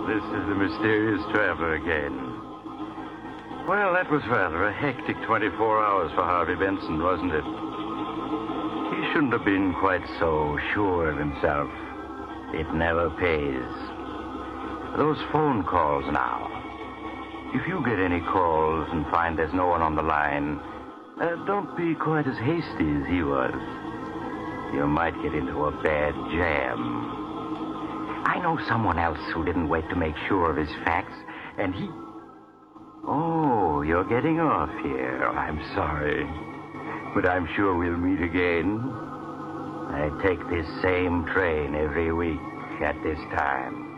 This is the mysterious traveler again. Well, that was rather a hectic 24 hours for Harvey Benson, wasn't it? He shouldn't have been quite so sure of himself. It never pays. Those phone calls now. If you get any calls and find there's no one on the line, don't be quite as hasty as he was. You might get into a bad jam. I know someone else who didn't wait to make sure of his facts, and he... Oh, you're getting off here. I'm sorry. But I'm sure we'll meet again. I take this same train every week at this time.